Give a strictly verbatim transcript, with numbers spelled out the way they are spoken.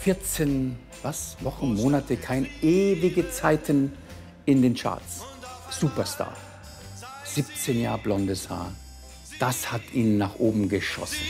vierzehn, was? Wochen, Monate, kein ewige Zeiten in den Charts. Superstar. siebzehn Jahre blondes Haar. Das hat ihn nach oben geschossen.